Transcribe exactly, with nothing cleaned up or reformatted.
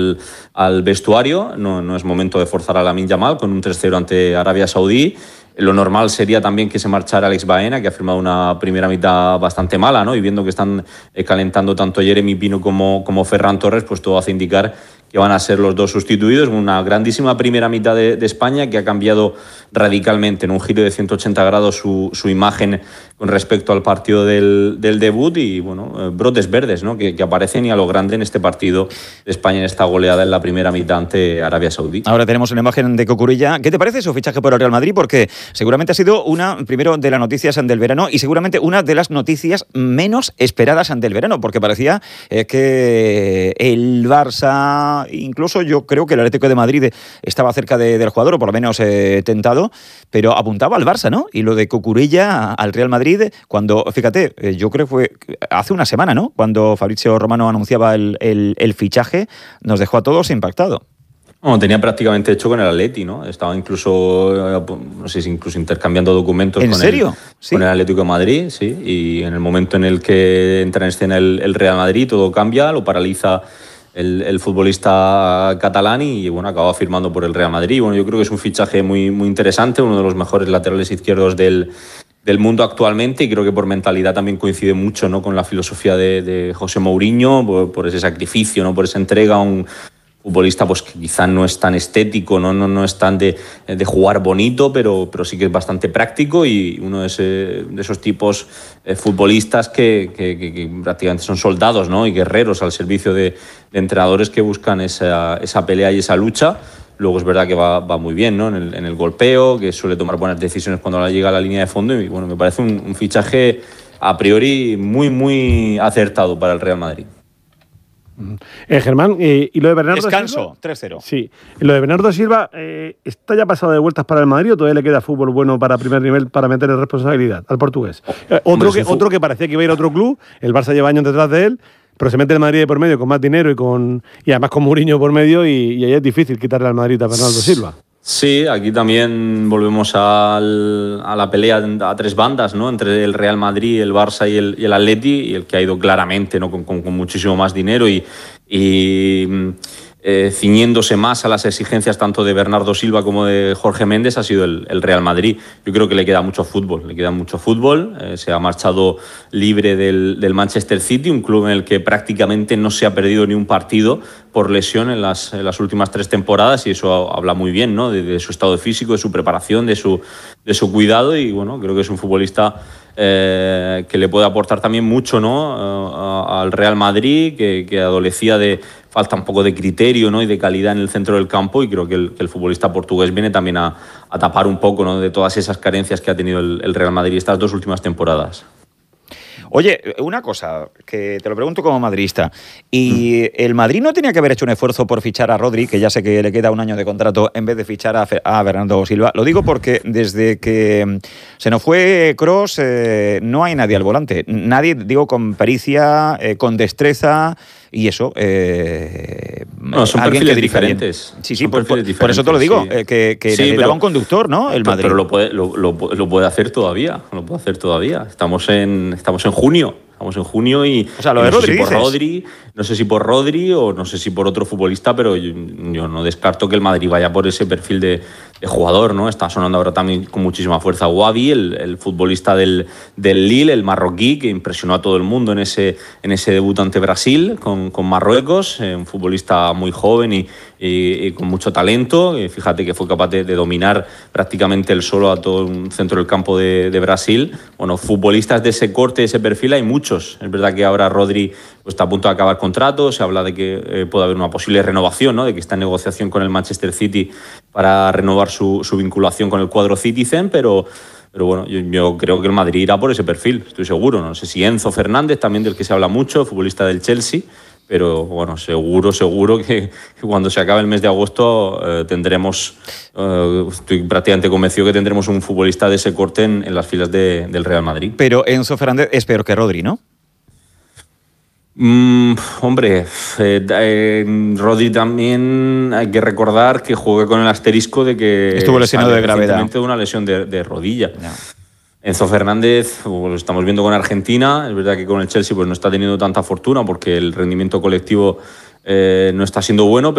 al, al vestuario. No, no es momento de forzar a Lamine Yamal con un tres cero ante Arabia Saudí. Lo normal sería también que se marchara Alex Baena, que ha firmado una primera mitad bastante mala, ¿no? Y viendo que están eh, calentando tanto Jeremy Pino como, como Ferran Torres, pues todo hace indicar que van a ser los dos sustituidos. Una grandísima primera mitad de, de España que ha cambiado radicalmente en un giro de ciento ochenta grados su, su imagen con respecto al partido del, del debut y, bueno, eh, brotes verdes, ¿no? Que, que aparecen y a lo grande en este partido de España en esta goleada en la primera mitad ante Arabia Saudí. Ahora tenemos una imagen de Cucurella. ¿Qué te parece su fichaje por el Real Madrid? Porque seguramente ha sido una, primero, de las noticias del verano y seguramente una de las noticias menos esperadas del verano, porque parecía eh, que el Barça, incluso yo creo que el Atlético de Madrid estaba cerca de, del jugador, o por lo menos eh, tentado, pero apuntaba al Barça, ¿no? Y lo de Cucurella al Real Madrid, cuando, fíjate, eh, yo creo que fue hace una semana, ¿no? Cuando Fabrizio Romano anunciaba el, el, el fichaje, nos dejó a todos impactados. Bueno, tenía prácticamente hecho con el Atleti, ¿no? Estaba incluso, no sé si incluso intercambiando documentos ¿En con, serio? El, ¿Sí? con el Atlético de Madrid, sí. Y en el momento en el que entra en escena el, el Real Madrid, todo cambia, lo paraliza el, el futbolista catalán y, bueno, acaba firmando por el Real Madrid. Bueno, yo creo que es un fichaje muy, muy interesante, uno de los mejores laterales izquierdos del, del mundo actualmente, y creo que por mentalidad también coincide mucho, ¿no? Con la filosofía de, de José Mourinho, por, por ese sacrificio, ¿no? Por esa entrega, un futbolista pues que quizá no es tan estético, no, no, no es tan de, de jugar bonito, pero, pero sí que es bastante práctico y uno de, ese, de esos tipos eh, futbolistas que, que, que, que prácticamente son soldados, ¿no? Y guerreros al servicio de, de entrenadores que buscan esa, esa pelea y esa lucha. Luego es verdad que va, va muy bien, ¿no? En el, en el golpeo, que suele tomar buenas decisiones cuando llega a la línea de fondo y, bueno, me parece un, un fichaje a priori muy, muy acertado para el Real Madrid. Eh, Germán, eh, ¿y lo de Bernardo Descanso, Silva? tres cero. Sí. ¿Lo de Bernardo Silva eh, está ya pasado de vueltas para el Madrid o todavía le queda fútbol bueno para primer nivel para meterle responsabilidad al portugués? Eh, otro, que, otro que parecía que iba a ir a otro club, el Barça lleva años detrás de él, pero se mete el Madrid de por medio con más dinero y con y además con Mourinho por medio y, y ahí es difícil quitarle al Madrid a Bernardo Silva. Sí, aquí también volvemos al, a la pelea a tres bandas, ¿no? Entre el Real Madrid, el Barça y el, y el Atleti, y el que ha ido claramente, ¿no? con, con, con muchísimo más dinero y, y eh, ciñéndose más a las exigencias tanto de Bernardo Silva como de Jorge Méndez ha sido el, el Real Madrid. Yo creo que le queda mucho fútbol, le queda mucho fútbol. Eh, se ha marchado libre del, del Manchester City, un club en el que prácticamente no se ha perdido ni un partido por lesión en las, en las últimas tres temporadas, y eso habla muy bien, ¿no? de, de su estado físico, de su preparación, de su, de su cuidado, y bueno, creo que es un futbolista eh, que le puede aportar también mucho, ¿no? a, al Real Madrid, que, que adolecía de falta un poco de criterio, ¿no? y de calidad en el centro del campo, y creo que el, que el futbolista portugués viene también a, a tapar un poco, ¿no? de todas esas carencias que ha tenido el, el Real Madrid estas dos últimas temporadas. Oye, una cosa, que te lo pregunto como madridista. ¿Y mm. el Madrid no tenía que haber hecho un esfuerzo por fichar a Rodri, que ya sé que le queda un año de contrato, en vez de fichar a, a Bernardo Silva? Lo digo porque desde que se nos fue Kroos, eh, no hay nadie al volante. Nadie, digo, con pericia, eh, con destreza y eso. Eh, no, son perfiles diferentes. Sí, sí, por, por, por eso te lo digo, sí. eh, que, que sí, necesitaba un conductor, ¿no? El Madrid. Pero lo puede, lo, lo, lo puede hacer todavía, lo puede hacer todavía. Estamos en, estamos en junio. Estamos en junio y, o sea, lo de no, Rodri, sé si por dices. Rodri, no sé si por Rodri o no sé si por otro futbolista, pero yo, yo no descarto que el Madrid vaya por ese perfil de, de jugador, ¿no? Está sonando ahora también con muchísima fuerza Wabi, el, el futbolista del, del Lille, el marroquí, que impresionó a todo el mundo en ese, en ese debut ante Brasil con, con Marruecos, eh, un futbolista muy joven y, y, y con mucho talento. Eh, fíjate que fue capaz de, de dominar prácticamente el solo a todo un centro del campo de, de Brasil. Bueno, futbolistas de ese corte, de ese perfil, hay muchos. Es verdad que ahora Rodri pues, está a punto de acabar contrato, se habla de que eh, puede haber una posible renovación, ¿no? de que está en negociación con el Manchester City para renovar su, su vinculación con el cuadro Citizen, pero, pero bueno, yo, yo creo que el Madrid irá por ese perfil, estoy seguro. No sé si Enzo Fernández, también del que se habla mucho, futbolista del Chelsea, pero bueno, seguro, seguro que, que cuando se acabe el mes de agosto eh, tendremos, eh, estoy prácticamente convencido que tendremos un futbolista de ese corte en, en las filas de, del Real Madrid. Pero Enzo Fernández es peor que Rodri, ¿no? Mm, hombre, eh, eh, Rodri también hay que recordar que juega con el asterisco de que estuvo lesionado de gravedad, de una lesión de, de rodilla. No. Enzo Fernández, lo estamos viendo con Argentina, es verdad que con el Chelsea pues no está teniendo tanta fortuna porque el rendimiento colectivo eh, no está siendo bueno,